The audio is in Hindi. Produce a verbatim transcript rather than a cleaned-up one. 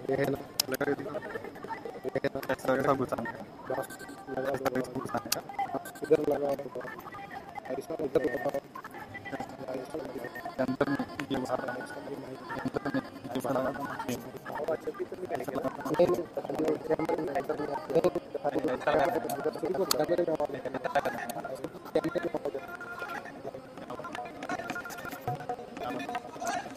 ये है ना, लगा के दिखा। ये है ना, ऐसा ऐसा घुसाने का, बस लगा ऐसा दो, ऐसा घुसाने का। बस इधर लगा दो, ऐसा इधर लगाओ, ऐसा लगाओ, अंदर में ये ऐसा भरा, ऐसा भी नहीं, अंदर में ये ऐसा भरा, लगा, ये और अच्छे की तो ऐसा निकालेंगे ना। लगा, नहीं नहीं, अंदर कैमरे में, अंदर में, ऐसा लगा, कैमरे में,